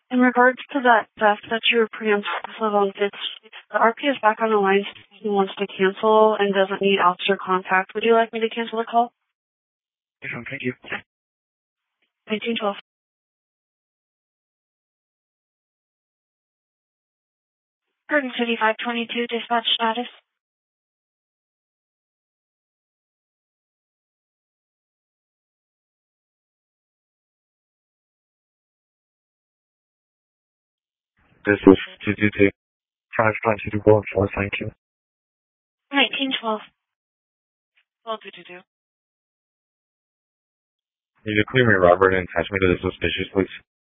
In regards to that theft that you were preemptive of on 5th Street, the RP is back on the line. He wants to cancel and doesn't need officer contact. Would you like me to cancel the call? Yes, thank you. 1912. Garden City 522, dispatch status. This is 222. 522 thank you. 1912. 12222. Need to clear me, Robert, and attach me to the suspicious, please.